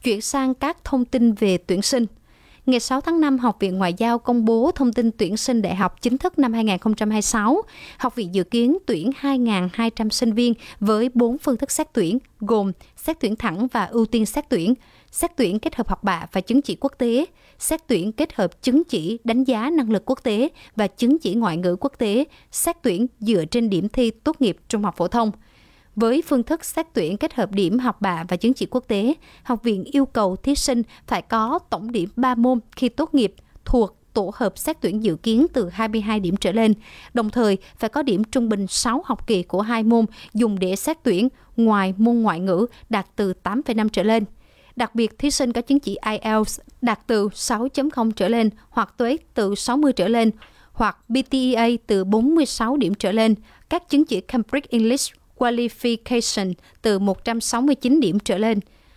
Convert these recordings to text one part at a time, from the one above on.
Chuyển sang các thông tin về tuyển sinh. Ngày 6 tháng 5, Học viện Ngoại giao công bố thông tin tuyển sinh đại học chính thức năm 2026. Học viện dự kiến tuyển 2.200 sinh viên với 4 phương thức xét tuyển, gồm xét tuyển thẳng và ưu tiên xét tuyển kết hợp học bạ và chứng chỉ quốc tế, xét tuyển kết hợp chứng chỉ đánh giá năng lực quốc tế và chứng chỉ ngoại ngữ quốc tế, xét tuyển dựa trên điểm thi tốt nghiệp trung học phổ thông. Với phương thức xét tuyển kết hợp điểm học bạ và chứng chỉ quốc tế, học viện yêu cầu thí sinh phải có tổng điểm 3 môn khi tốt nghiệp thuộc tổ hợp xét tuyển dự kiến từ 22 điểm trở lên, đồng thời phải có điểm trung bình 6 học kỳ của 2 môn dùng để xét tuyển ngoài môn ngoại ngữ đạt từ 8,5 trở lên. Đặc biệt, thí sinh có chứng chỉ IELTS đạt từ 6.0 trở lên hoặc TOEIC từ 60 trở lên hoặc PTEA từ 46 điểm trở lên, các chứng chỉ Cambridge English Qualification từ 169 điểm trở lên.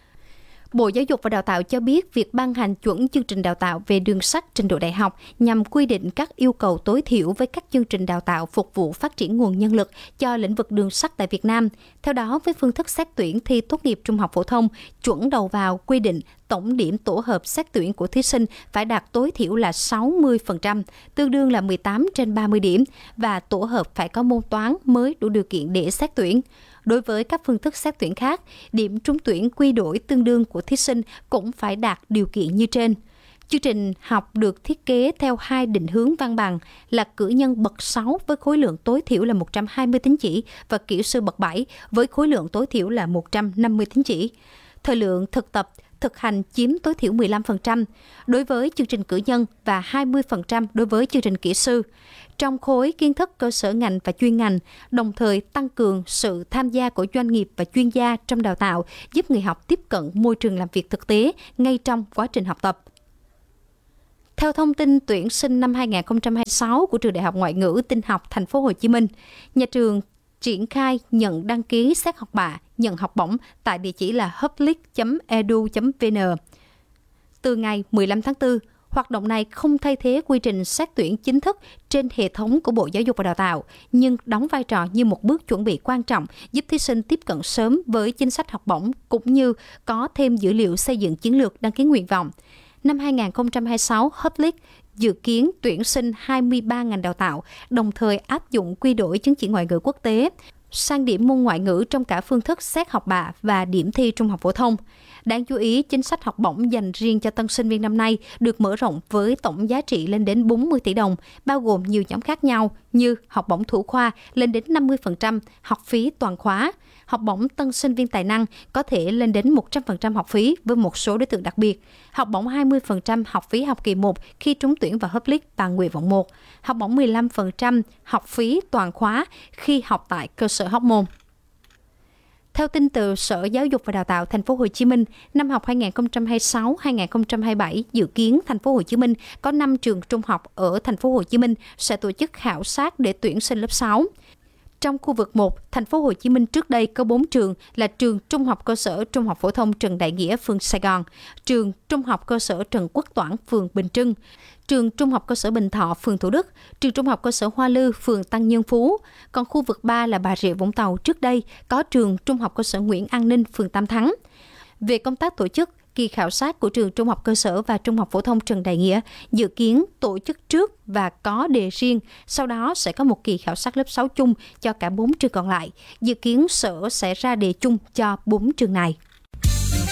Bộ Giáo dục và Đào tạo cho biết việc ban hành chuẩn chương trình đào tạo về đường sắt trình độ đại học nhằm quy định các yêu cầu tối thiểu với các chương trình đào tạo phục vụ phát triển nguồn nhân lực cho lĩnh vực đường sắt tại Việt Nam. Theo đó, với phương thức xét tuyển thi tốt nghiệp trung học phổ thông, chuẩn đầu vào quy định tổng điểm tổ hợp xét tuyển của thí sinh phải đạt tối thiểu là 60%, tương đương là 18 trên 30 điểm, và tổ hợp phải có môn toán mới đủ điều kiện để xét tuyển. Đối với các phương thức xét tuyển khác, điểm trúng tuyển quy đổi tương đương của thí sinh cũng phải đạt điều kiện như trên. Chương trình học được thiết kế theo 2 định hướng văn bằng là cử nhân bậc 6 với khối lượng tối thiểu là 120 tín chỉ và kỹ sư bậc 7 với khối lượng tối thiểu là 150 tín chỉ. Thời lượng thực tập thực hành chiếm tối thiểu 15% đối với chương trình cử nhân và 20% đối với chương trình kỹ sư. Trong khối kiến thức cơ sở ngành và chuyên ngành, đồng thời tăng cường sự tham gia của doanh nghiệp và chuyên gia trong đào tạo, giúp người học tiếp cận môi trường làm việc thực tế ngay trong quá trình học tập. Theo thông tin tuyển sinh năm 2026 của Trường Đại học Ngoại ngữ Tin học Thành phố Hồ Chí Minh, nhà trường triển khai nhận đăng ký xét học bạ, nhận học bổng tại địa chỉ là public.edu.vn. Từ ngày 15 tháng 4, hoạt động này không thay thế quy trình xét tuyển chính thức trên hệ thống của Bộ Giáo dục và Đào tạo, nhưng đóng vai trò như một bước chuẩn bị quan trọng giúp thí sinh tiếp cận sớm với chính sách học bổng cũng như có thêm dữ liệu xây dựng chiến lược đăng ký nguyện vọng. Năm 2026, Public dự kiến tuyển sinh 23 ngành đào tạo, đồng thời áp dụng quy đổi chứng chỉ ngoại ngữ quốc tế sang điểm môn ngoại ngữ trong cả phương thức xét học bạ và điểm thi trung học phổ thông. Đáng chú ý, chính sách học bổng dành riêng cho tân sinh viên năm nay được mở rộng với tổng giá trị lên đến 40 tỷ đồng, bao gồm nhiều nhóm khác nhau như học bổng thủ khoa lên đến 50% học phí toàn khóa, học bổng tân sinh viên tài năng có thể lên đến 100% học phí với một số đối tượng đặc biệt, học bổng 20% học phí học kỳ 1 khi trúng tuyển vào Public và nguyện vọng 1, học bổng 15% học phí toàn khóa khi học tại cơ sở Hóc Môn. Theo tin từ Sở Giáo dục và Đào tạo Thành phố Hồ Chí Minh, năm học 2026-2027 dự kiến Thành phố Hồ Chí Minh có 5 trường trung học ở Thành phố Hồ Chí Minh sẽ tổ chức khảo sát để tuyển sinh lớp 6. Trong khu vực 1, Thành phố Hồ Chí Minh trước đây có 4 trường là trường Trung học cơ sở Trung học phổ thông Trần Đại Nghĩa, phường Sài Gòn, trường Trung học cơ sở Trần Quốc Toản, phường Bình Trưng, trường Trung học cơ sở Bình Thọ, phường Thủ Đức, trường Trung học cơ sở Hoa Lư, phường Tăng Nhân Phú. Còn khu vực 3 là Bà Rịa Vũng Tàu trước đây có trường Trung học cơ sở Nguyễn An Ninh, phường Tam Thắng. Về công tác tổ chức, kỳ khảo sát của trường Trung học cơ sở và Trung học phổ thông Trần Đại Nghĩa dự kiến tổ chức trước và có đề riêng, sau đó sẽ có một kỳ khảo sát lớp 6 chung cho cả 4 trường còn lại. Dự kiến Sở sẽ ra đề chung cho 4 trường này.